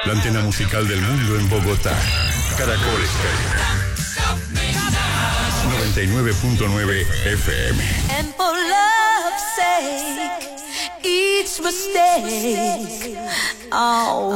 La antena musical del mundo en Bogotá. Caracoles Caribe. 99.9 FM. And for love's sake, each mistake, oh.